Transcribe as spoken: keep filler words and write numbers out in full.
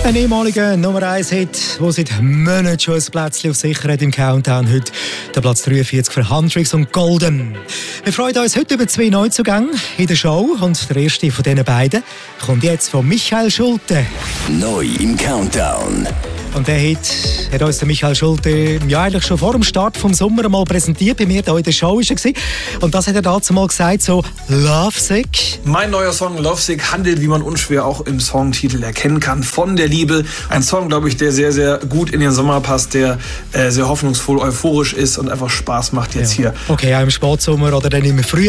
Ein ehemaliger Nummer eins Hit, der seit Monaten schon ein Plätzchen auf sich hat im Countdown. Heute der Platz dreiundvierzig für Huntrix und Golden. Wir freuen uns heute über zwei Neuzugänge in der Show. Und der erste von diesen beiden kommt jetzt von Michael Schulte. Neu im Countdown. Und der Hit hat uns der Michael Schulte ja eigentlich schon vor dem Start vom Sommer einmal präsentiert. Bei mir hier in der Show war er. Und das hat er dazu mal gesagt, so Lovesick. Mein neuer Song Lovesick handelt, wie man unschwer auch im Songtitel erkennen kann, von der Liebe. Ein Song, glaube ich, der sehr, sehr gut in den Sommer passt, der äh, sehr hoffnungsvoll, euphorisch ist und einfach Spaß macht jetzt ja. hier. Okay, auch im Spätsommer oder dann im Frühjahr.